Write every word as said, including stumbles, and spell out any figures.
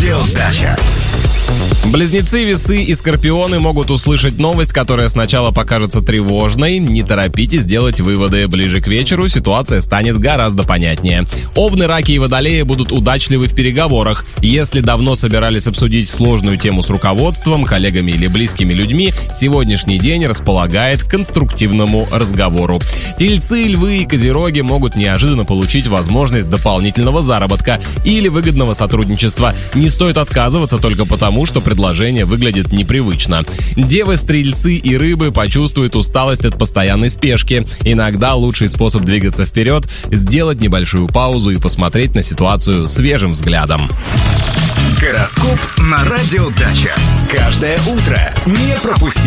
Радио Дача. Близнецы, весы и скорпионы могут услышать новость, которая сначала покажется тревожной. Не торопитесь делать выводы. Ближе к вечеру ситуация станет гораздо понятнее. Овны, раки и водолеи будут удачливы в переговорах. Если давно собирались обсудить сложную тему с руководством, коллегами или близкими людьми, сегодняшний день располагает к конструктивному разговору. Тельцы, львы и козероги могут неожиданно получить возможность дополнительного заработка или выгодного сотрудничества. Не стоит отказываться только потому, что предложение выглядит непривычно. Девы, стрельцы и рыбы почувствуют усталость от постоянной спешки. Иногда лучший способ двигаться вперед – сделать небольшую паузу и посмотреть на ситуацию свежим взглядом. Гороскоп на Радио Дача. Каждое утро не пропусти.